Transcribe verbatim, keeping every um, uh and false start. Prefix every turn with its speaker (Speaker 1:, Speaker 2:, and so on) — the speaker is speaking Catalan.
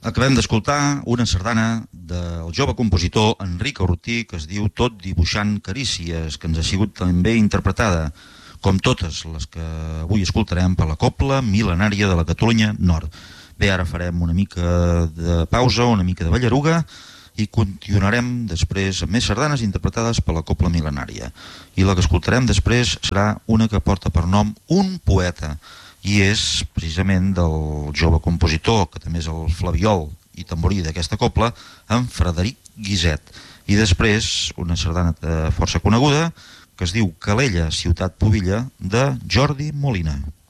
Speaker 1: Acabem d'escoltar una sardana del jove compositor Enric Ortí que es diu Tot dibuixant carícies, que ens ha sigut també interpretada, com totes les que avui escoltarem, per la Cobla Mil·lenària de la Catalunya Nord. Bé, ara farem una mica de pausa, una mica de ballaruga, i continuarem després amb més sardanes interpretades per la Cobla Mil·lenària. I la que escoltarem després serà una que porta per nom Un poeta, i és precisament del jove compositor, que també és el flabiol i tamborí d'aquesta cobla, en Frederic Guiset. I després una sardana força coneguda que es diu Calella, ciutat pubilla, de Jordi Molina.